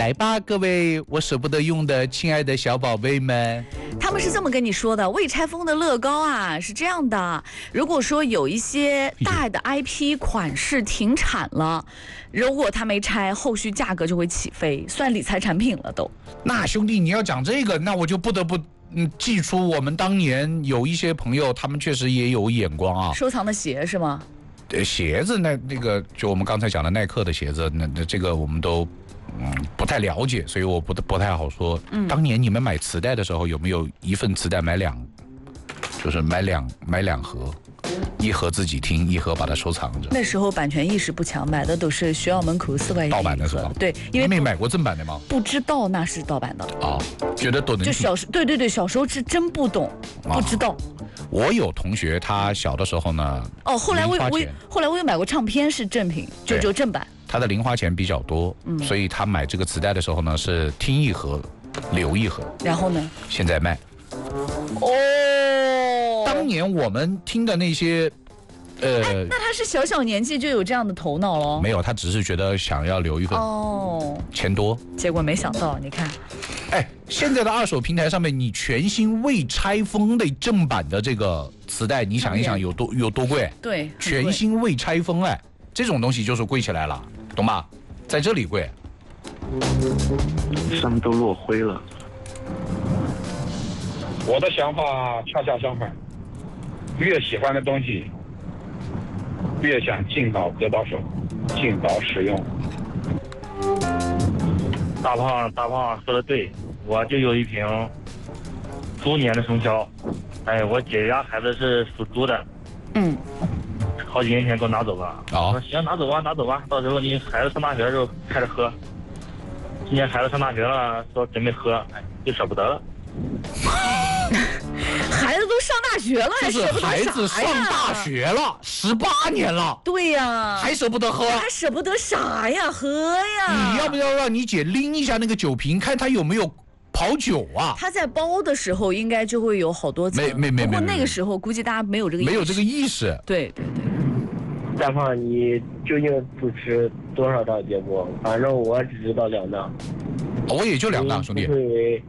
来吧，各位我舍不得用的亲爱的小宝贝们。 他们是这么跟你说的，未拆封的乐高啊是这样的，如果说有一些大的 IP 款式停产了，如果它没拆，后续价格就会起飞，算理财产品了都。 那兄弟你要讲这个，那我就不得不记出我们当年有一些朋友，他们确实也有眼光啊。 收藏的鞋是吗？ 鞋子那个就我们刚才讲的耐克的鞋子，那这个我们都不太了解，所以我不太好说。当年你们买磁带的时候，有没有一份磁带买就是买两盒，一盒自己听，一盒把它收藏着？ 那时候版权意识不强，买的都是学校门口4块钱盗版的是吧？ 对，因为没买过正版的吗？ 不知道那是盗版的啊，觉得都能听。 对，小时候是真不懂，不知道。 我有同学，他小的时候呢， 后来我有买过唱片是正品，就正版。 他的零花钱比较多，所以他买这个磁带的时候呢，是听一盒，留一盒。 然后呢？ 现在卖。当年我们听的那些， 那他是小年纪就有这样的头脑了？ 没有，他只是觉得想要留一份。钱多。结果没想到，你看。 现在的二手平台上面，你全新未拆封的正版的这个磁带，你想一想有多贵？ 对， 全新未拆封，这种东西就是贵起来了，懂吧？在这里贵， 上面都落灰了。 我的想法恰恰相反，越喜欢的东西，越想尽早得到手，尽早使用。 大胖说的对，我就有一瓶猪年的生肖，我姐家孩子是属猪的，好几年前给我拿走了。我说行，拿走吧，到时候你孩子上大学的时候开始喝。今年孩子上大学了，说准备喝，就舍不得了。 孩子都上大学了， 就是孩子上大学了，18年了。 对呀， 还舍不得喝？ 还舍不得啥呀？喝呀！ 你要不要让你姐拎一下那个酒瓶，看她有没有跑酒啊？ 她在包的时候应该就会有好多层。 没。 不过那个时候估计大家没有这个意识。 对。 大胖，你究竟主持多少档节目？反正我只知道2档。 我也就2档，兄弟。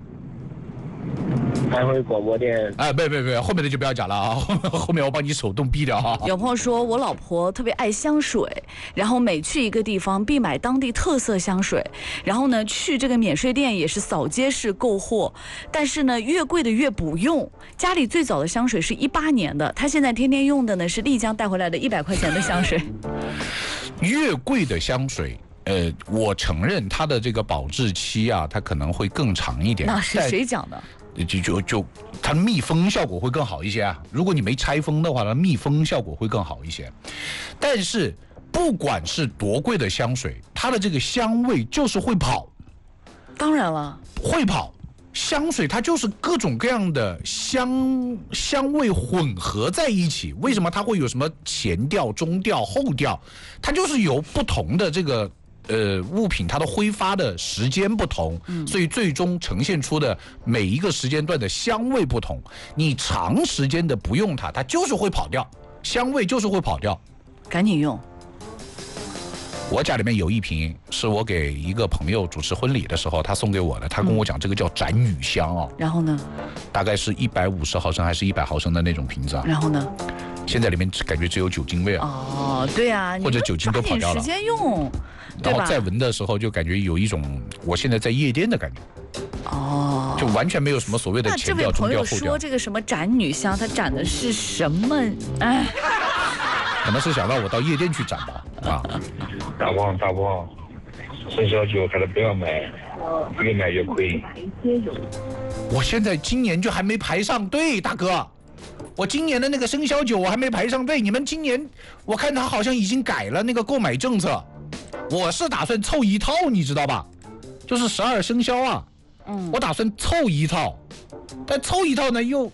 安徽广播电。 别，后面的就不要讲了啊，后面我帮你手动逼掉啊。 有朋友说我老婆特别爱香水，然后每去一个地方必买当地特色香水，然后呢去这个免税店也是扫街式购货，但是呢越贵的越不用。家里最早的香水是18年的，她现在天天用的呢是丽江带回来的100块钱的香水。 越贵的香水。我承认它的这个保质期啊，它可能会更长一点。 那是谁讲的？ 就它的密封效果会更好一些啊。如果你没拆封的话，它密封效果会更好一些。但是不管是多贵的香水，它的这个香味就是会跑。 当然了， 会跑。香水它就是各种各样的香味混合在一起。为什么它会有什么前调、中调、后调？它就是由不同的这个物品它的挥发的时间不同，所以最终呈现出的每一个时间段的香味不同。你长时间的不用它，它就是会跑掉，香味就是会跑掉。 赶紧用。 我家里面有一瓶是我给一个朋友主持婚礼的时候他送给我的，他跟我讲这个叫斩女香啊。 然后呢？大概是150毫升还是100毫升的那种瓶子啊。 然后呢？现在里面感觉只有酒精味啊。 对啊， 或者酒精都跑掉了。 时间用， 然后再闻的时候就感觉有一种我现在在夜店的感觉。就完全没有什么所谓的前调、中调、后调。 那这位朋友说这个什么斩女香，他斩的是什么？ 可能是想让我到夜店去斩吧。 大胖，生肖酒还是不要买，越买越亏。 我现在今年就还没排上队，大哥。我今年的那个生肖酒我还没排上队，你们今年我看他好像已经改了那个购买政策，我是打算凑一套，你知道吧？就是12生肖啊，我打算凑一套，但凑一套呢又，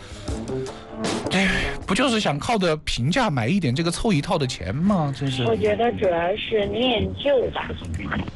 不就是想靠着平价买一点这个凑一套的钱吗？真是。 我觉得主要是念旧吧。